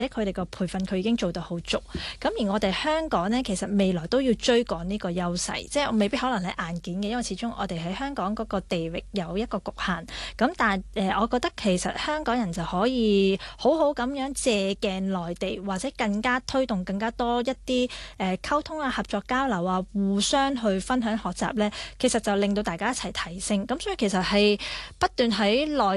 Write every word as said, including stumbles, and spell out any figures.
佢哋個培訓佢已經做到好足，咁而我哋香港呢，其實未來都要追趕呢個優勢，即係未必可能喺硬件嘅，因為始終我哋喺香港嗰個地域有一個局限。咁但係誒、呃，我覺得其實香港人就可以好好咁樣借鏡內地，或者更加推動更加多一啲誒、呃、溝通啊、合作交流啊、互相去分享學習呢，其實就令到大家一齊提升。咁所以其實係不斷喺內